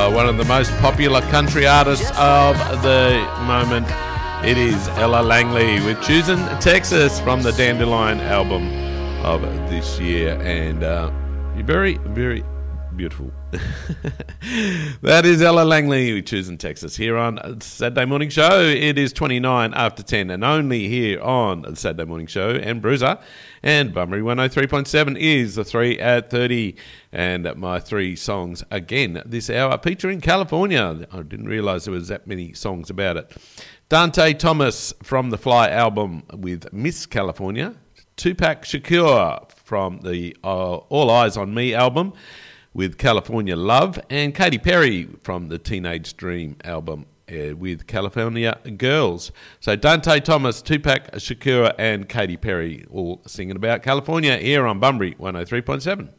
one of the most popular country artists of the moment. It is Ella Langley with Choosing Texas from the Dandelion album of this year. And you're very, very beautiful. That is Ella Langley with Choosing Texas here on Saturday Morning Show. It is 29 after 10 and only here on the Saturday Morning Show and Bruiser. And Bunbury 103.7 is the 3 at 30. And my three songs again this hour featuring California. I didn't realise there was that many songs about it. Dante Thomas from the Fly album with Miss California. Tupac Shakur from the All Eyes on Me album with California Love. And Katy Perry from the Teenage Dream album with California Girls. So Dante Thomas, Tupac Shakur and Katy Perry all singing about California here on Bunbury 103.7.